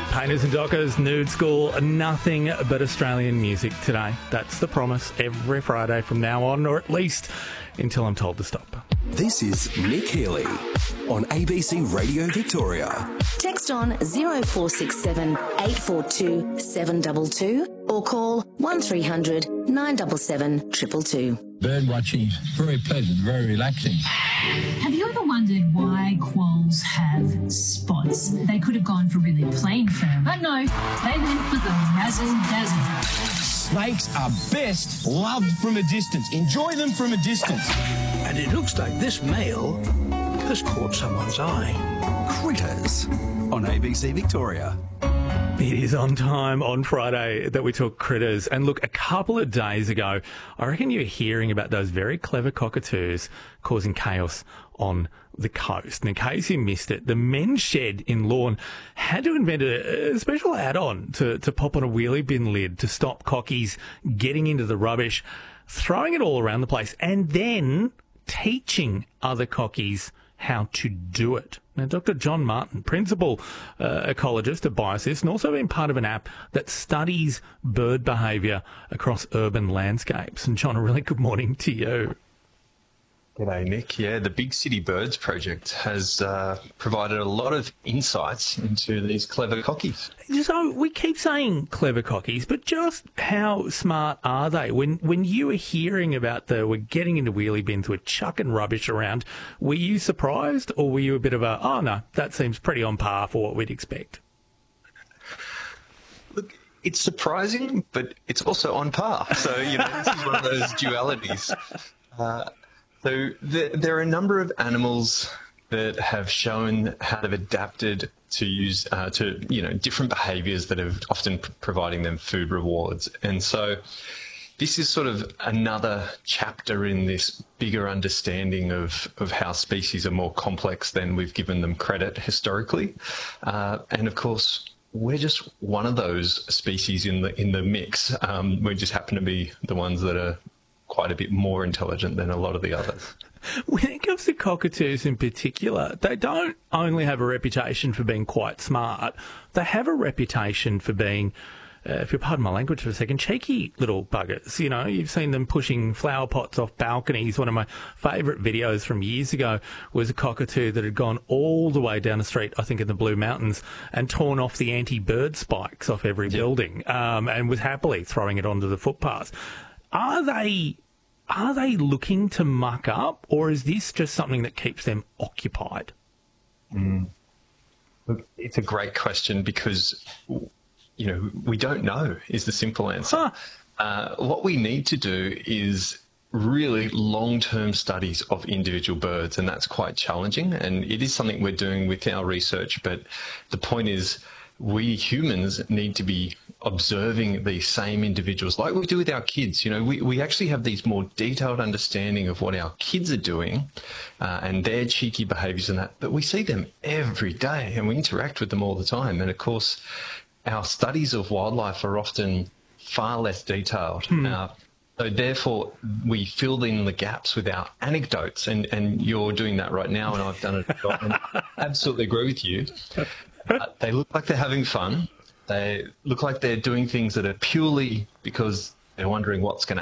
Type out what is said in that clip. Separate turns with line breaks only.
Painters and Dockers, Nude School, nothing but Australian music today. That's the promise every Friday from now on, or at least until I'm told to stop.
This is Nick Healy on ABC Radio Victoria.
Text on 0467 842 722 or call 1300 977 222.
Bird watching, very pleasant, very relaxing.
Have you ever wondered why quolls have spots? They could have gone for really plain fur, but no, they went for the razzle-dazzle.
Snakes are best loved from a distance. Enjoy them from a distance.
And it looks like this male has caught someone's eye.
Critters on ABC Victoria.
It is on time on Friday that we talk critters. And look, a couple of days ago, I reckon you were hearing about those very clever cockatoos causing chaos on the coast. And in case you missed it, the men's shed in Lorne had to invent a special add-on to pop on a wheelie bin lid to stop cockies getting into the rubbish, throwing it all around the place, and then teaching other cockies how to do it. Now, Dr. John Martin, principal ecologist at Biosis, and also been part of an app that studies bird behaviour across urban landscapes. And John, a really good morning to you.
G'day, Nick. Yeah, the Big City Birds project has provided a lot of insights into these clever cockies.
So we keep saying clever cockies, but just how smart are they? When you were hearing about we're getting into wheelie bins, we're chucking rubbish around, were you surprised, or were you a bit of a, oh no, that seems pretty on par for what we'd expect?
Look, it's surprising, but it's also on par. So, this is one of those dualities. So there are a number of animals that have shown how they've adapted to use different behaviours that are often providing them food rewards. And so this is sort of another chapter in this bigger understanding of how species are more complex than we've given them credit historically. And of course, we're just one of those species in the mix. We just happen to be the ones that are quite a bit more intelligent than a lot of the others.
When it comes to cockatoos in particular, they don't only have a reputation for being quite smart, they have a reputation for being, if you'll pardon my language for a second, cheeky little buggers. You've seen them pushing flower pots off balconies. One of my favourite videos from years ago was a cockatoo that had gone all the way down the street, I think in the Blue Mountains, and torn off the anti-bird spikes off every building, and was happily throwing it onto the footpaths. Are they looking to muck up, or is this just something that keeps them occupied?
Look, it's a great question because, we don't know is the simple answer. What we need to do is really long-term studies of individual birds, and that's quite challenging, and it is something we're doing with our research, but the point is we humans need to be observing these same individuals like we do with our kids. We actually have these more detailed understanding of what our kids are doing and their cheeky behaviours and that, but we see them every day and we interact with them all the time. And of course, our studies of wildlife are often far less detailed. So therefore, we fill in the gaps with our anecdotes, and you're doing that right now, and I've done it. And I absolutely agree with you. They look like they're having fun. They look like they're doing things that are purely because they're wondering what's going to